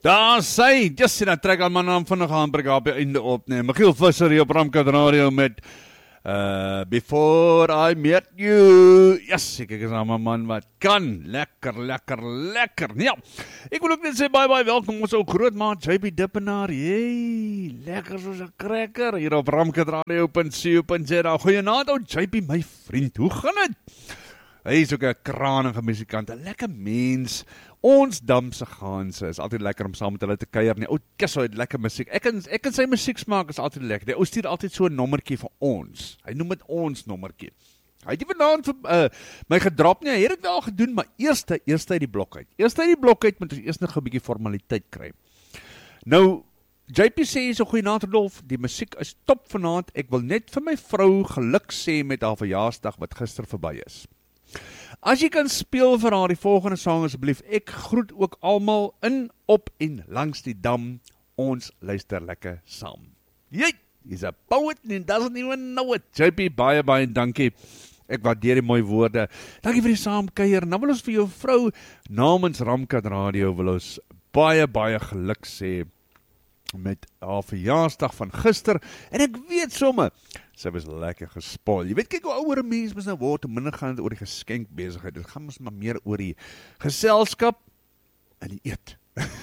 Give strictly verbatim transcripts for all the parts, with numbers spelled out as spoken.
Daar sy, just sien, ek trek al my naam van 'n handbrake op die einde op, nee, Michiel Visser hier op Ramkat Radio met uh, Before I Met You. Yes, ek is aan my man wat kan, lekker, lekker, lekker. Ja, ek wil ook net sê, bye bye, welkom ons ou groot maat, J P Dippenaar, jee, lekker soos 'n cracker, hier op ramkat radio punt co punt za. Goeienaand ou J P, my vriend, hoe gaan dit? Hy is ook 'n kranige musikant, 'n lekker mens. Ons Damse Ganse is altyd lekker om saam met hulle te kuier. Nee, ou Kisso het lekker musiek. Ek en ek en sy musiek smaak is altyd lekker. Die ou stuur altyd so 'n nommertjie vir ons. Hy noem dit ons nommertjie. Hy het nie vanaand vir uh, my gedrop nie. Hy het dit wel gedoen, maar eerste eerste uit die blok uit. Eerste uit die blok uit moet ons eers nog 'n bietjie formaliteit kry. Nou J P sê so goeienaand Rodolf, die musiek is top vanaand. Ek wil net vir my vrou geluk sê met haar verjaarsdag wat gister verby is. As jy kan speel vir haar die volgende sang asseblief, ek groet ook almal in, op en langs die dam, ons luister lekker saam. Jy, he's a poet and doesn't even know it. J P, baie, baie dankie. Ek waardeer die mooi woorde. Dankie vir die saamkuier. Nou wil ons vir jou vrou, namens Ramkat Radio, wil ons baie, baie geluk sê met haar verjaarsdag van gister, en ek weet somme, sy was lekker gespoil. Jy weet, kyk hoe ouer 'n mens mens nou word, minder gaan het oor die geskenk besigheid, dit gaan ons maar meer oor die geselskap en die eet.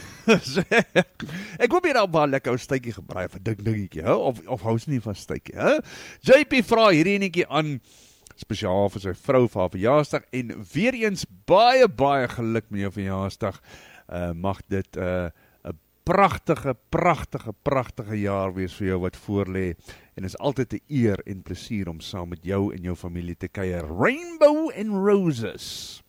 Ek hoop jy daar baie lekker ou stytjie gebraai, of 'n ding dingetjie, of, of hou sy nie van stytjie, he? J P vra hierdie enetjie aan, spesiaal vir sy vrou vir haar verjaarsdag, en weer eens baie, baie geluk met jou verjaarsdag, uh, mag dit, uh, pragtige, pragtige, pragtige jaar wees vir jou wat voorlê, en is altyd 'n eer en plesier om saam met jou en jou familie te kuier. Rainbow and Roses.